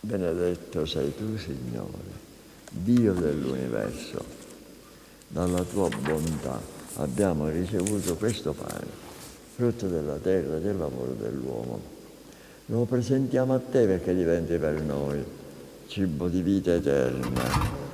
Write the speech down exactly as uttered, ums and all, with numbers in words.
Benedetto sei tu, Signore, Dio dell'universo. Dalla tua bontà abbiamo ricevuto questo pane, frutto della terra e del lavoro dell'uomo. Lo presentiamo a te perché diventi per noi cibo di vita eterna.